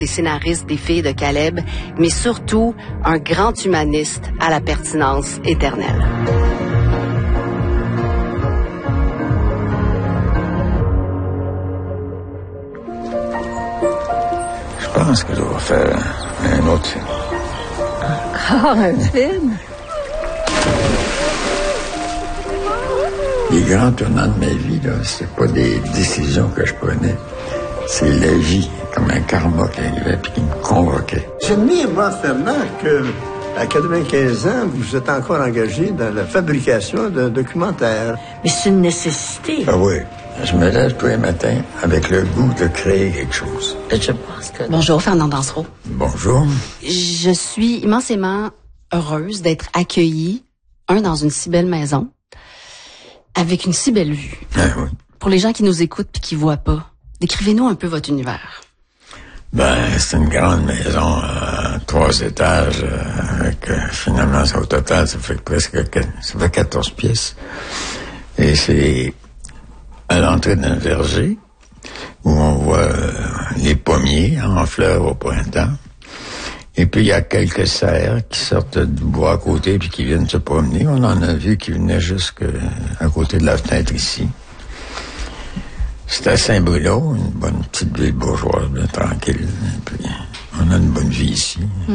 des scénaristes des Filles de Caleb, mais surtout un grand humaniste à la pertinence éternelle. Je pense que je vais faire un autre film. Encore un film? Les grands tournants de ma vie, là, c'est pas des décisions que je prenais. C'est la vie, comme un karma qui arrivait et qui me convoquait. J'admire, moi, Fernand, qu'à 95 ans, vous êtes encore engagé dans la fabrication d'un documentaire. Mais c'est une nécessité. Ah oui. Je me lève tous les matins avec le goût de créer quelque chose. Je pense que... Bonjour, Fernand Dansereau. Bonjour. Je suis immensément heureuse d'être accueillie, dans une si belle maison, avec une si belle vue. Ah oui. Pour les gens qui nous écoutent puis qui voient pas, décrivez-nous un peu votre univers. C'est une grande maison, 3 étages, avec finalement, au total, ça fait 14 pièces. Et c'est à l'entrée d'un verger où on voit les pommiers en fleurs au printemps. Et puis, il y a quelques cerfs qui sortent du bois à côté puis qui viennent se promener. On en a vu qui venaient jusqu'à côté de la fenêtre ici. C'est à Saint-Bruno, une bonne petite ville bourgeoise, bien tranquille. Et puis, on a une bonne vie ici.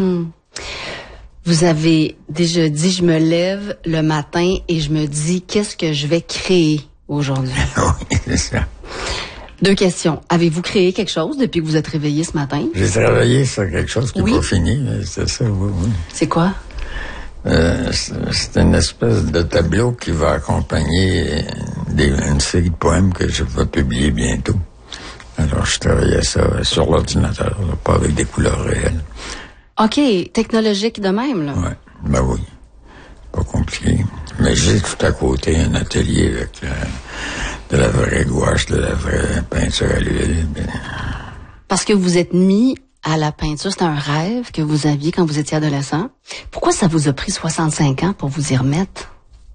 Vous avez déjà dit, je me lève le matin et je me dis, qu'est-ce que je vais créer aujourd'hui? Oui, c'est ça. 2 questions. Avez-vous créé quelque chose depuis que vous êtes réveillé ce matin? J'ai travaillé sur quelque chose qui n'est pas fini, mais c'est ça, oui. C'est quoi? C'est une espèce de tableau qui va accompagner une série de poèmes que je vais publier bientôt. Alors, je travaillais ça sur l'ordinateur, là, pas avec des couleurs réelles. OK, technologique de même, là. Ouais, oui. Pas compliqué. Mais j'ai tout à côté un atelier avec de la vraie gouache, de la vraie peinture à l'huile. Parce que vous êtes mis à la peinture, c'est un rêve que vous aviez quand vous étiez adolescent. Pourquoi ça vous a pris 65 ans pour vous y remettre?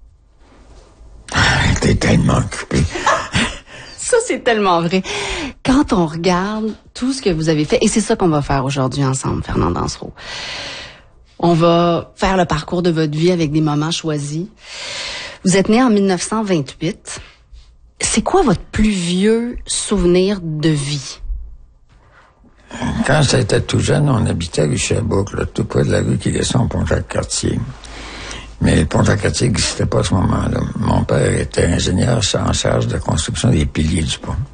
T'es tellement occupé. Ça, c'est tellement vrai. Quand on regarde tout ce que vous avez fait, et c'est ça qu'on va faire aujourd'hui ensemble, Fernand Dansereau. On va faire le parcours de votre vie avec des moments choisis. Vous êtes né en 1928. C'est quoi votre plus vieux souvenir de vie? Quand j'étais tout jeune, on habitait à rue Sherbrooke, là, tout près de la rue qui descend au Pont-Jacques-Cartier. Mais le Pont-Jacques-Cartier n'existait pas à ce moment-là. Mon père était ingénieur en charge de la construction des piliers du pont.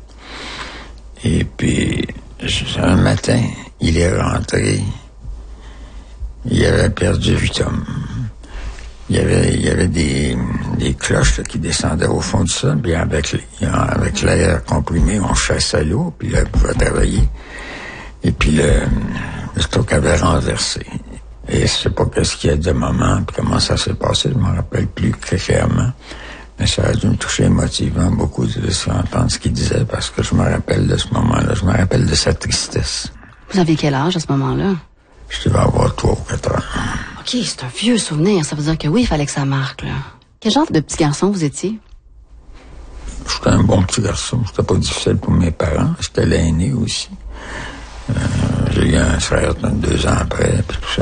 Et puis, un matin, il est rentré. Il avait perdu 8 hommes. Il y avait des cloches là, qui descendaient au fond du sol, puis avec l'air comprimé, on chassait l'eau, puis là, il pouvait travailler. Et puis le stock avait renversé. Et je sais pas qu'est-ce qu'il y a de moment, puis comment ça s'est passé, je m'en rappelle plus clairement. Mais ça a dû me toucher émotivement beaucoup de entendre ce qu'il disait, parce que je me rappelle de ce moment-là, je me rappelle de sa tristesse. Vous avez quel âge à ce moment-là? Je devais avoir 3 ou 4 ans. OK, c'est un vieux souvenir. Ça veut dire que oui, il fallait que ça marque, là. Quel genre de petit garçon vous étiez? J'étais un bon petit garçon. C'était pas difficile pour mes parents. J'étais l'aîné aussi. J'ai eu un frère 2 ans après, puis tout ça.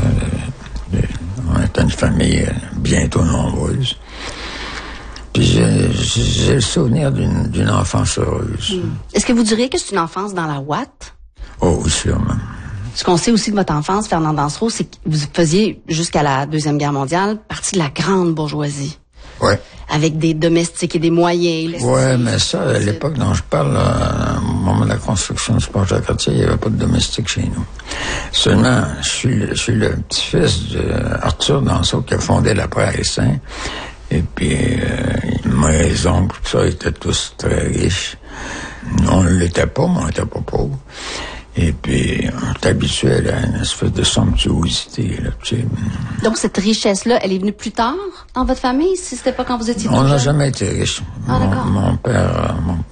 On était une famille bientôt nombreuse. Puis j'ai le souvenir d'une enfance heureuse. Est-ce que vous diriez que c'est une enfance dans la ouate? Oh, oui, sûrement. Ce qu'on sait aussi de votre enfance, Fernand Dansereau, c'est que vous faisiez, jusqu'à la Deuxième Guerre mondiale, partie de la grande bourgeoisie. Ouais. Avec des domestiques et des moyens. Ouais, mais ça, à l'époque dont je parle, au moment de la construction du Pont-Jacques-Cartier, il n'y avait pas de domestique chez nous. Seulement, je suis le petit-fils d'Arthur Dansereau qui a fondé la Prairie Saint. Et puis, mes oncles, tout ça, étaient tous très riches. On ne l'était pas, mais on n'était pas pauvres. Et puis, on est habitué à une espèce de somptuosité, là, tu sais. Donc, cette richesse-là, elle est venue plus tard dans votre famille, si c'était pas quand vous étiez On n'a jeune? jamais été riche. Ah, d'accord. Mon père,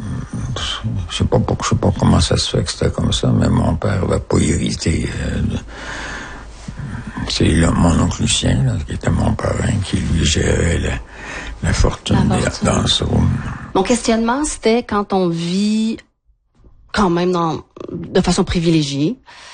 je sais pas comment ça se fait que c'était comme ça, mais mon père n'avait pas hérité. C'est mon oncle Lucien, là, qui était mon parrain, qui lui gérait la fortune dans ce room. Mon questionnement, c'était quand on vit quand même de façon privilégiée,